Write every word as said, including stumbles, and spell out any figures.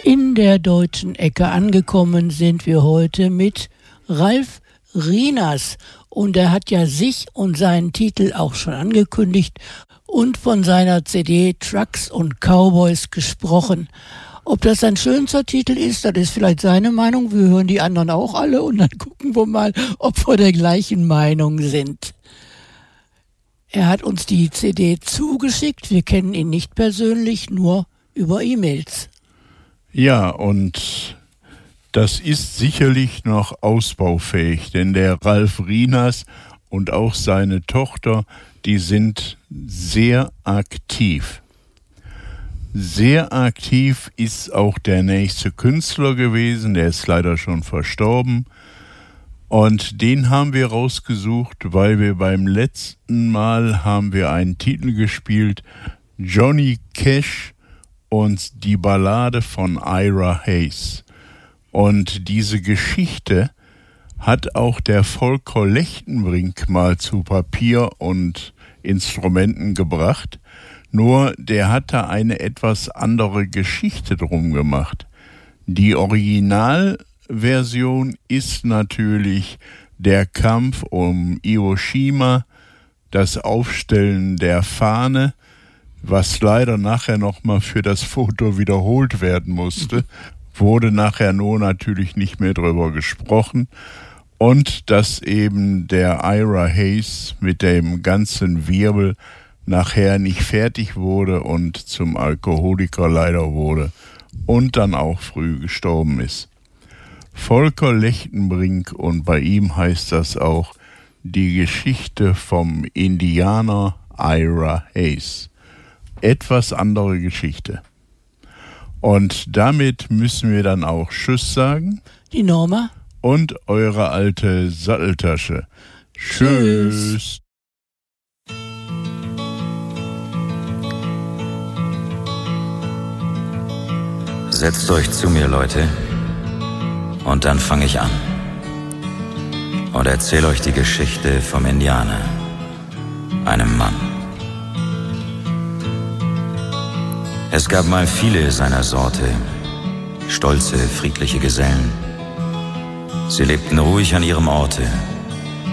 In der deutschen Ecke angekommen sind wir heute mit Ralf Rieners. Und er hat ja sich und seinen Titel auch schon angekündigt und von seiner C D Trucks und Cowboys gesprochen. Ob das sein schönster Titel ist, das ist vielleicht seine Meinung. Wir hören die anderen auch alle und dann gucken wir mal, ob wir der gleichen Meinung sind. Er hat uns die C D zugeschickt. Wir kennen ihn nicht persönlich, nur über E-Mails. Ja, und das ist sicherlich noch ausbaufähig, denn der Ralf Rieners und auch seine Tochter, die sind sehr aktiv. Sehr aktiv ist auch der nächste Künstler gewesen, der ist leider schon verstorben. Und den haben wir rausgesucht, weil wir beim letzten Mal haben wir einen Titel gespielt, Johnny Cash und die Ballade von Ira Hayes. Und diese Geschichte hat auch der Volker Lechtenbrink mal zu Papier und Instrumenten gebracht. Nur der hat da eine etwas andere Geschichte drum gemacht. Die Originalversion ist natürlich der Kampf um Iwo Jima, das Aufstellen der Fahne, was leider nachher nochmal für das Foto wiederholt werden musste, wurde nachher nur natürlich nicht mehr drüber gesprochen. Und dass eben der Ira Hayes mit dem ganzen Wirbel nachher nicht fertig wurde und zum Alkoholiker leider wurde und dann auch früh gestorben ist. Volker Lechtenbrink, und bei ihm heißt das auch die Geschichte vom Indianer Ira Hayes. Etwas andere Geschichte. Und damit müssen wir dann auch Tschüss sagen. Die Norma. Und eure alte Satteltasche. Tschüss. Setzt euch zu mir, Leute, und dann fange ich an und erzähle euch die Geschichte vom Indianer, einem Mann. Es gab mal viele seiner Sorte, stolze, friedliche Gesellen. Sie lebten ruhig an ihrem Orte,